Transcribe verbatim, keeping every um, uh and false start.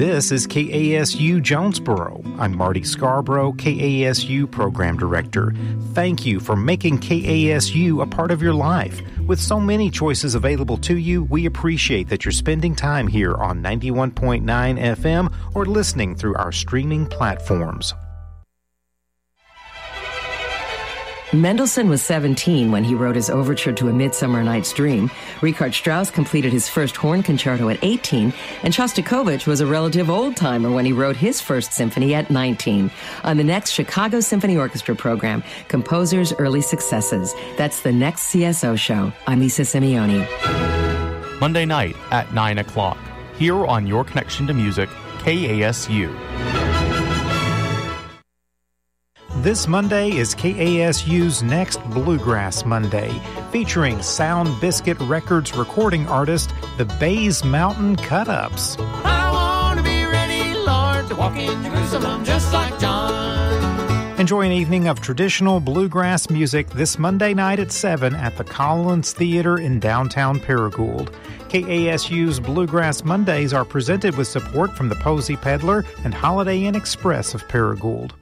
This is K A S U Jonesboro. I'm Marty Scarborough, K A S U Program Director. Thank you for making K A S U a part of your life. With so many choices available to you, we appreciate that you're spending time here on ninety-one point nine F M or listening through our streaming platforms. Mendelssohn was seventeen when he wrote his overture to A Midsummer Night's Dream. Richard Strauss completed his first horn concerto at eighteen, and Shostakovich was a relative old-timer when he wrote his first symphony at nineteen. On the next Chicago Symphony Orchestra program, Composers' Early Successes. That's the next C S O show. I'm Lisa Simeone. Monday night at nine o'clock, here on Your Connection to Music, K A S U. This Monday is K A S U's Next Bluegrass Monday, featuring Sound Biscuit Records recording artist, the Bays Mountain Cut-Ups. I want to be ready, Lord, to walk in Jerusalem just like John. Enjoy an evening of traditional bluegrass music this Monday night at seven at the Collins Theater in downtown Paragould. K A S U's Bluegrass Mondays are presented with support from the Posey Peddler and Holiday Inn Express of Paragould.